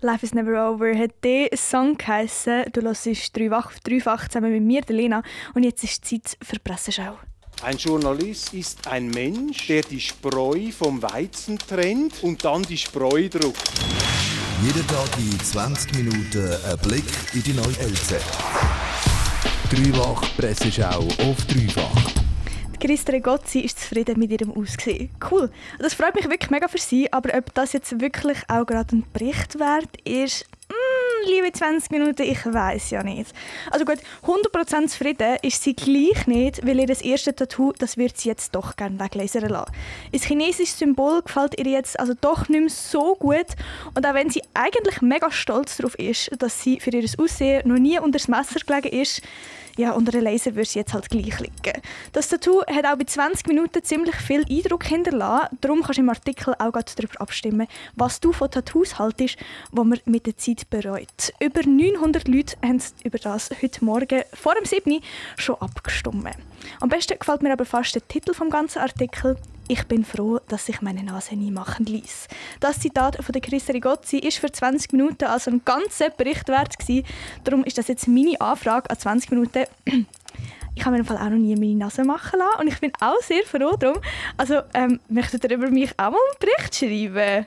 «Life is never over» hat dieser Song geheissen. Du hörst dreifach zusammen mit mir, der Lena. Und jetzt ist die Zeit für die Presseschau. Ein Journalist ist ein Mensch, der die Spreu vom Weizen trennt und dann die Spreu druckt. Jeden Tag in 20 Minuten ein Blick in die neue LZ. Dreifach Presseschau auf dreifach. Christa Regozzi ist zufrieden mit ihrem Aussehen. Cool. Das freut mich wirklich mega für sie, aber ob das jetzt wirklich auch gerade ein Bericht wert ist, liebe 20 Minuten, ich weiss ja nicht. Also gut, 100% zufrieden ist sie gleich nicht, weil ihr das erste Tattoo, das wird sie jetzt doch gerne weglasern lassen. Ein chinesisches Symbol gefällt ihr jetzt also doch nicht mehr so gut. Und auch wenn sie eigentlich mega stolz darauf ist, dass sie für ihr Aussehen noch nie unter das Messer gelegen ist, ja, unter den Laser würde sie jetzt halt gleich liegen. Das Tattoo hat auch bei 20 Minuten ziemlich viel Eindruck hinterlassen. Darum kannst du im Artikel auch darüber abstimmen, was du von Tattoos haltest, die man mit der Zeit bereut. Über 900 Leute haben über das heute Morgen vor dem 7. schon abgestimmt. Am besten gefällt mir aber fast der Titel vom ganzen Artikel. «Ich bin froh, dass sich meine Nase nie machen ließ». Das Zitat von der Christa Regozzi ist für 20 Minuten also ein ganzer Bericht wert gewesen. Darum ist das jetzt meine Anfrage an 20 Minuten. Ich habe mir im Fall auch noch nie meine Nase machen lassen und ich bin auch sehr froh darum. Also, möchtet ihr über mich auch mal einen Bericht schreiben?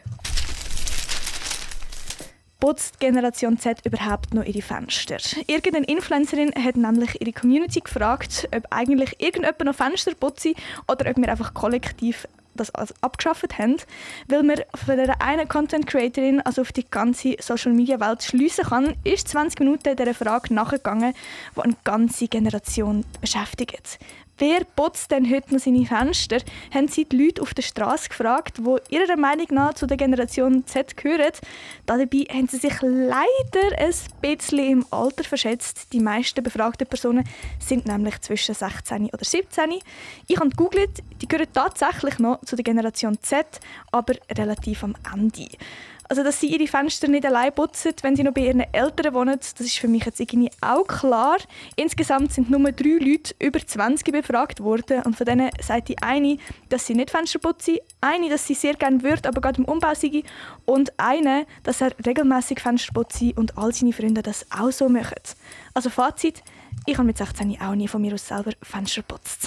Putzt Generation Z überhaupt noch ihre Fenster? Irgendeine Influencerin hat nämlich ihre Community gefragt, ob eigentlich irgendjemand noch Fenster putzt oder ob wir einfach kollektiv das abgeschafft haben, weil man von dieser einen Content-Creatorin also auf die ganze Social-Media-Welt schliessen kann, ist 20 Minuten dieser Frage nachgegangen, die eine ganze Generation beschäftigt. Wer putzt denn heute noch seine Fenster? Haben sie die Leute auf der Straße gefragt, die ihrer Meinung nach zu der Generation Z gehören. Dabei haben sie sich leider ein bisschen im Alter verschätzt. Die meisten befragten Personen sind nämlich zwischen 16 oder 17. Ich habe gegoogelt, die gehören tatsächlich noch zu der Generation Z, aber relativ am Ende. Also, dass sie ihre Fenster nicht allein putzen, wenn sie noch bei ihren Eltern wohnen, das ist für mich jetzt irgendwie auch klar. Insgesamt sind nur 3 Leute über 20 befragt worden und von denen sagt die eine, dass sie nicht Fenster putzen, eine, dass sie sehr gerne würde, aber gerade im Umbau sei und eine, dass er regelmäßig Fenster putzt und all seine Freunde das auch so machen. Also Fazit, ich habe mit 16 auch nie von mir aus selber Fenster geputzt.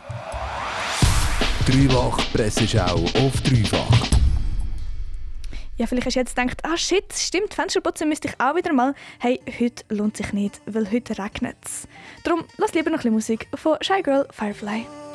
Dreifach Presseschau auf dreifach. Ja, vielleicht hast du jetzt gedacht, shit, stimmt, Fensterputzen müsste ich auch wieder mal. Hey, heute lohnt sich nicht, weil heute regnet es. Darum lass lieber noch ein bisschen Musik von Shy Girl Firefly.